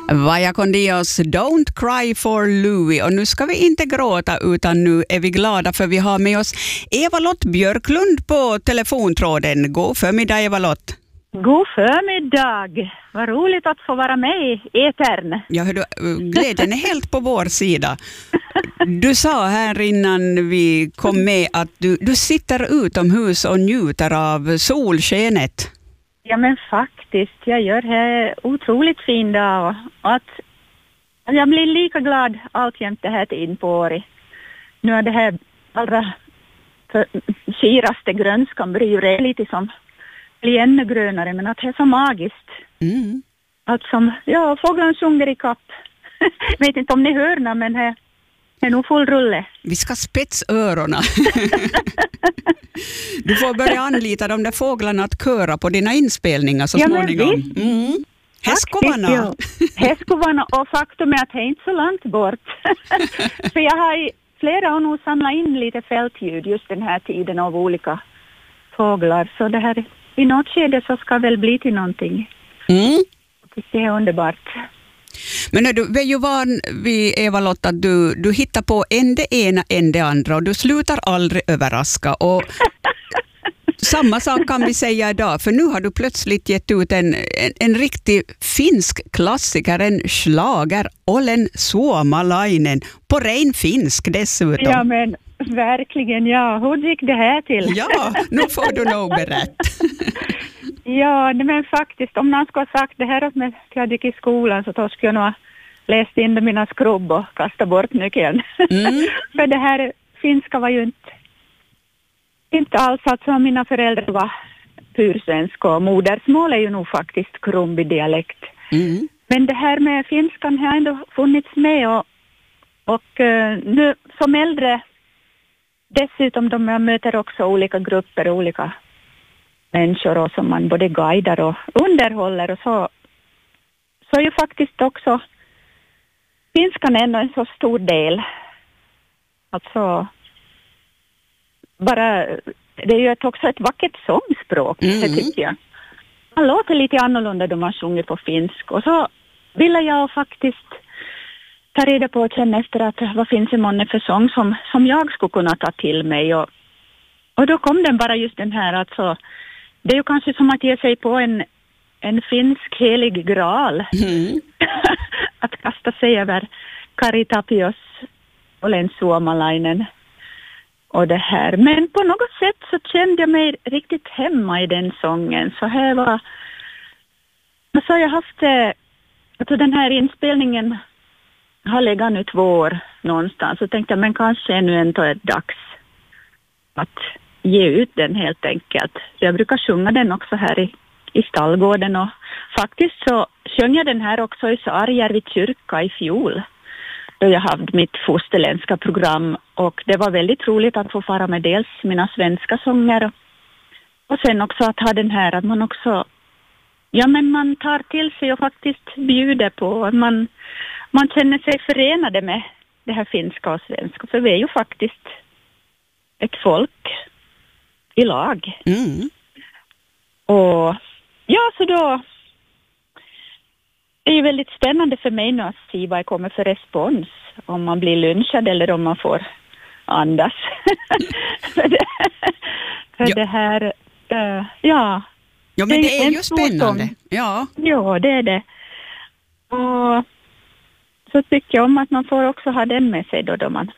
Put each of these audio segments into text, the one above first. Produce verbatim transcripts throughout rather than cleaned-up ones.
Vaya con Dios, Don't Cry for Louie. Och nu ska vi inte gråta utan nu är vi glada för vi har med oss Eva-Lott Björklund på telefontråden. God förmiddag Eva-Lott. God förmiddag. Vad roligt att få vara med i etern. Ja, hör du, glädjen är helt på vår sida. Du sa här innan vi kom med att du, du sitter utomhus och njuter av solskenet. Ja men faktiskt, jag gör det otroligt fin dag och att jag blir lika glad alltjämt det här tiden på året. Nu är det här allra syraste grönskan bryr det lite som blir ännu grönare, men att det är så magiskt. Mm. Att som, ja, fåglarna sjunger i kapp. Vet inte om ni hör det, men det är nog full rulle. Vi ska spetsörorna. Du får börja anlita de där fåglarna att köra på dina inspelningar så ja, småningom. Mm. Häskovarna. Ja. Häskovarna, och faktum är att det är inte så långt bort. För jag har i flera år nog samlat in lite fältljud just den här tiden av olika fåglar. Så det här i något skede så ska väl bli till någonting. Mm. Det är underbart. Men när du, vi är ju van vid Eva-Lott att du, du hittar på en det ena, en det andra och du slutar aldrig överraska. Och samma sak kan vi säga idag, för nu har du plötsligt gett ut en, en, en riktig finsk klassiker, en schlager, Olen Suomalainen, på ren finsk dessutom. Ja men verkligen, ja. Hur gick det här till? Ja, nu får du nog berätta. Ja, men faktiskt, om någon skulle ha sagt det här att jag gick i skolan så då skulle jag nog ha läst in det mina skrubb och kastat bort nyckeln. Mm. För det här finska var ju inte, inte alls alltså mina föräldrar var pursvenska och modersmål är ju nog faktiskt krumbi-dialekt. Mm. Men det här med finskan har ändå funnits med och, och uh, nu som äldre dessutom de jag möter också olika grupper och olika människor och som man både guidar och underhåller och så, så är ju faktiskt också finskan ändå en så stor del. Alltså bara, det är ju ett, också ett vackert sångspråk, mm. det tycker jag. Man låter lite annorlunda då man sjunger på finsk och så ville jag faktiskt ta reda på och känna efter att vad finns det månne för sång som, som jag skulle kunna ta till mig och, och då kom den bara just den här alltså. Det är ju kanske som att ge sig på en, en finsk helig graal. Mm. Att kasta sig över Kari Tapios Olen Suomalainen och det här. Men på något sätt så kände jag mig riktigt hemma i den sången. Så här var... Så har jag haft... Alltså den här inspelningen har legat nu två år någonstans. Så tänkte jag, men kanske nu ändå är det dags att ge ut den helt enkelt. Så jag brukar sjunga den också här i, i stallgården och faktiskt så sjöng jag den här också i Sarjärvi kyrka i fjol då jag hade mitt fosterländska program och det var väldigt roligt att få fara med dels mina svenska sånger och sen också att ha den här att man också ja men man tar till sig och faktiskt bjuder på att man, man känner sig förenade med det här finska och svenska för vi är ju faktiskt ett folk i lag. Mm. Och ja, så då det är ju väldigt spännande för mig nu att se vad det kommer för respons. Om man blir lynchad eller om man får andas. för det, för ja. det här, uh, ja. Ja, men det, det är, är ju spännande. Ja. ja, det är det. Och så tycker jag om att man får också ha den med sig då, då man...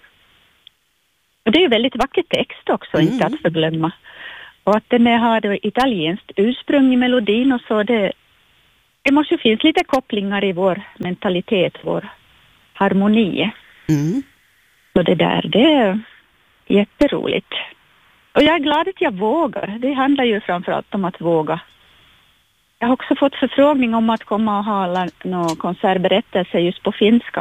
Och det är ju väldigt vacker text också, mm. inte att förglömma. Och att den har italienskt ursprung i melodin och så. Det, det måste ju finnas lite kopplingar i vår mentalitet, vår harmoni. Mm. Och det där, det är jätteroligt. Och jag är glad att jag vågar. Det handlar ju framförallt om att våga. Jag har också fått förfrågning om att komma och ha någon konsertberättelse just på finska.